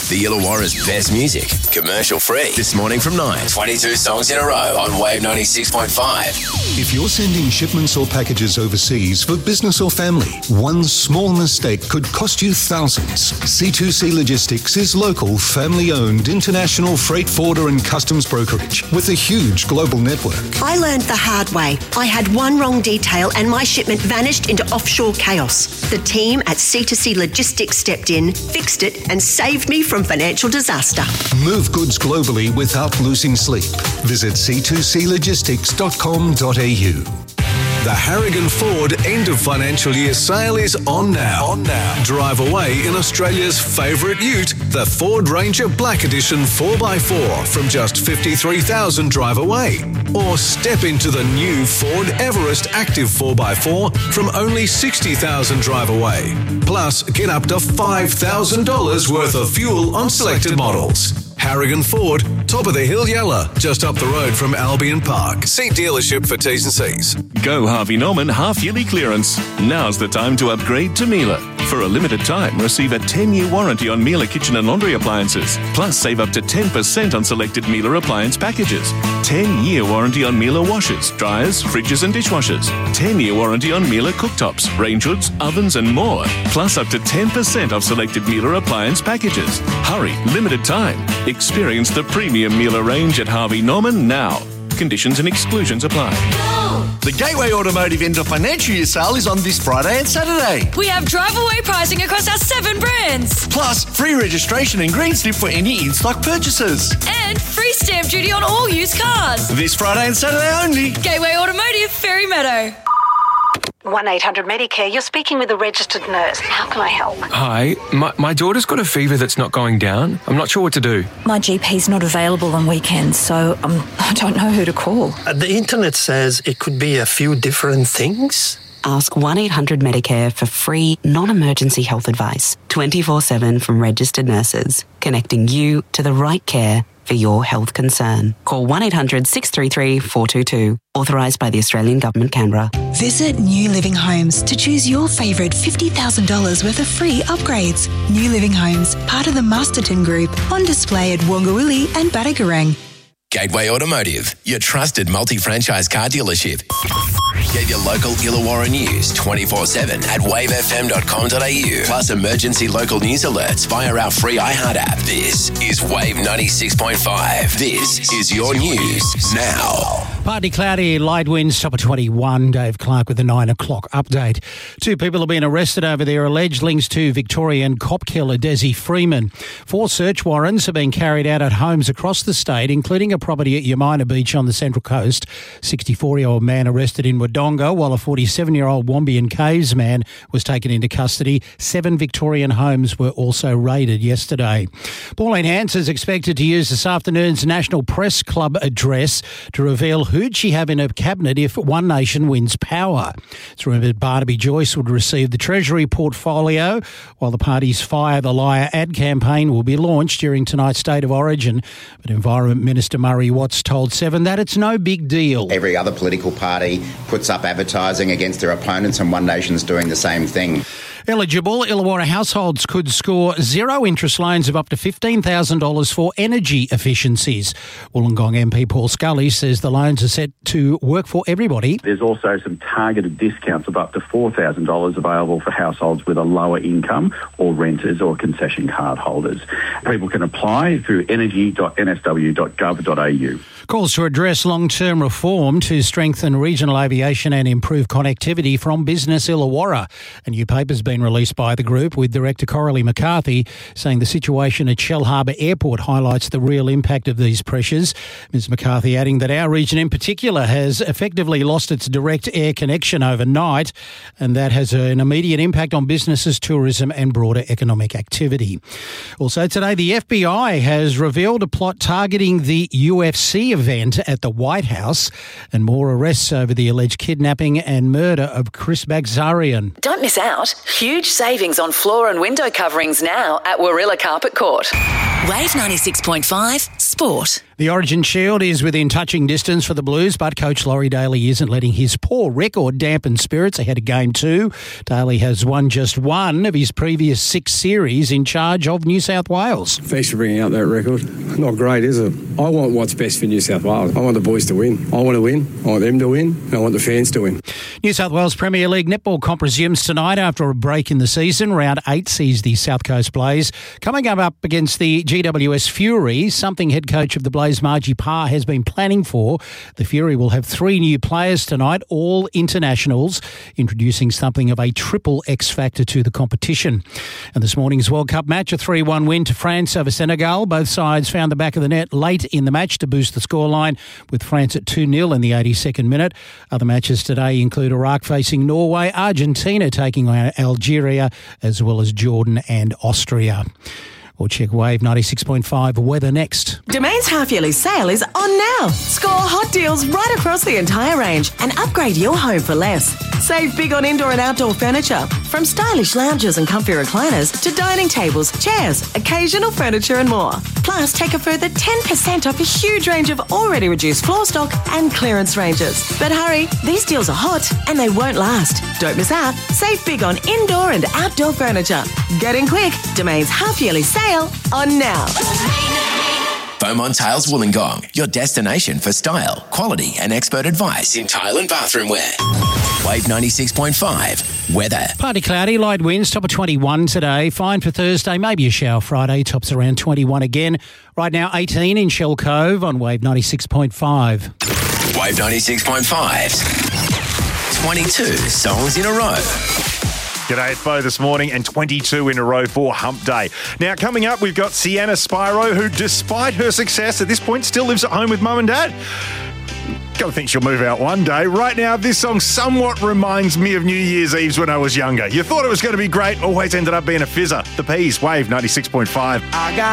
The Illawarra's best music, commercial free. This morning from 9. 22 songs in a row on Wave 96.5. If you're sending shipments or packages overseas for business or family, one small mistake could cost you thousands. C2C Logistics is local, family-owned, international freight forwarder and customs brokerage with a huge global network. I learned the hard way. I had one wrong detail and my shipment vanished into offshore chaos. The team at C2C Logistics stepped in, fixed it, and saved me from financial disaster. Move goods globally without losing sleep. Visit c2clogistics.com.au. The Harrigan Ford end of financial year sale is on now. Drive away in Australia's favourite ute, the Ford Ranger Black Edition 4x4 from just $53,000 drive away. Or step into the new Ford Everest Active 4x4 from only $60,000 drive away. Plus, get up to $5,000 worth of fuel on selected models. Harrigan Ford, top of the hill Yella, just up the road from Albion Park. See dealership for T's and C's. Go Harvey Norman half-yearly clearance. Now's the time to upgrade to Miele. For a limited time, receive a 10-year warranty on Miele kitchen and laundry appliances. Plus, save up to 10% on selected Miele appliance packages. 10-year warranty on Miele washers, dryers, fridges and dishwashers. 10-year warranty on Miele cooktops, range hoods, ovens and more. Plus, up to 10% off selected Miele appliance packages. Hurry, limited time. Experience the premium Miele range at Harvey Norman now. Conditions and exclusions apply. The Gateway Automotive end of financial year sale is on this Friday and Saturday. We have drive-away pricing across our 7 brands. Plus, free registration and green slip for any in-stock purchases. And free stamp duty on all used cars. This Friday and Saturday only. Gateway Automotive, Ferry Meadow. 1-800-Medicare, you're speaking with a registered nurse. How can I help? Hi, my daughter's got a fever that's not going down. I'm not sure what to do. My GP's not available on weekends, so I don't know who to call. The internet says it could be a few different things. Ask 1-800-Medicare for free, non-emergency health advice, 24/7 from registered nurses, connecting you to the right care for your health concern. Call 1-800-633-422. Authorised by the Australian Government, Canberra. Visit New Living Homes to choose your favourite $50,000 worth of free upgrades. New Living Homes, part of the Masterton Group, on display at Wongawilli and Badagarang. Gateway Automotive, your trusted multi-franchise car dealership. Get your local Illawarra news 24/7 at wavefm.com.au. Plus emergency local news alerts via our free iHeart app. This is Wave 96.5. This is your news now. Partly cloudy, light winds, top of 21. Dave Clark with the 9 o'clock update. 2 people have been arrested over their alleged links to Victorian cop killer Desi Freeman. 4 search warrants have been carried out at homes across the state, including a property at Yamina Beach on the Central Coast. 64-year-old man arrested in Wodonga, while a 47-year-old Wombian Caves man was taken into custody. 7 Victorian homes were also raided yesterday. Pauline Hanson is expected to use this afternoon's National Press Club address to reveal who'd she have in her cabinet if One Nation wins power. It's rumoured Barnaby Joyce would receive the Treasury portfolio, while the party's Fire the Liar ad campaign will be launched during tonight's State of Origin. But Environment Minister Murray Watts told Seven that it's no big deal. Every other political party puts up advertising against their opponents, and One Nation's doing the same thing. Eligible Illawarra households could score zero interest loans of up to $15,000 for energy efficiencies. Wollongong MP Paul Scully says the loans are set to work for everybody. There's also some targeted discounts of up to $4,000 available for households with a lower income or renters or concession card holders. People can apply through energy.nsw.gov.au. Calls to address long-term reform to strengthen regional aviation and improve connectivity from Business Illawarra. A new paper's been released by the group, with Director Coralie McCarthy saying the situation at Shell Harbour Airport highlights the real impact of these pressures. Ms McCarthy adding that our region in particular has effectively lost its direct air connection overnight, and that has an immediate impact on businesses, tourism and broader economic activity. Also today, the FBI has revealed a plot targeting the UFC event at the White House, and more arrests over the alleged kidnapping and murder of Chris Bagzarian. Don't miss out. Huge savings on floor and window coverings now at Warilla Carpet Court. Wave 96.5 Sport. The Origin Shield is within touching distance for the Blues, but Coach Laurie Daly isn't letting his poor record dampen spirits ahead of Game 2. Daly has won just one of his previous 6 series in charge of New South Wales. Thanks for bringing up that record. Not great, is it? I want what's best for New South Wales. I want the boys to win. I want to win. I want them to win. And I want the fans to win. New South Wales Premier League Netball Comp resumes tonight after a break in the season. Round 8 sees the South Coast Blaze coming up against the GWS Fury, something head coach of the Blaze Margie Parr has been planning for. The Fury will have 3 new players tonight, all internationals, introducing something of a triple X factor to the competition. And this morning's World Cup match, a 3-1 win to France over Senegal. Both sides found the back of the net late in the match to boost the scoreline, with France at 2-0 in the 82nd minute. Other matches today include Iraq facing Norway, Argentina taking on Algeria, as well as Jordan and Austria. We'll check Wave 96.5 weather next. Domain's half-yearly sale is on now. Score hot deals right across the entire range and upgrade your home for less. Save big on indoor and outdoor furniture, from stylish lounges and comfy recliners to dining tables, chairs, occasional furniture and more. Plus, take a further 10% off a huge range of already reduced floor stock and clearance ranges. But hurry, these deals are hot and they won't last. Don't miss out. Save big on indoor and outdoor furniture. Get in quick. Domain's half-yearly sale on now. Beaumont Tiles Wollongong, your destination for style, quality and expert advice in tile and bathroom wear. Wave 96.5 weather. Partly cloudy, light winds, top of 21 today. Fine for Thursday, maybe a shower Friday, tops around 21 again. Right now 18 in Shell Cove on Wave 96.5. Wave 96.5's 22 songs in a row. G'day, it's Bo this morning, and 22 in a row for Hump Day. Now, coming up, we've got Sienna Spiro, who, despite her success at this point, still lives at home with Mum and Dad. Gotta think she'll move out one day. Right now, this song somewhat reminds me of New Year's Eves when I was younger. You thought it was going to be great, always ended up being a fizzer. The Peas, Wave 96.5. I got